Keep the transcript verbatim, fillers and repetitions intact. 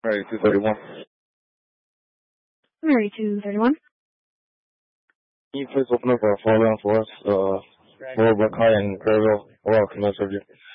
Alright, two thirty-one. Alright, two thirty-one. Can you please open up a four round for us? Uh, for Buckeye and Kerrville. Or I'll commence with you.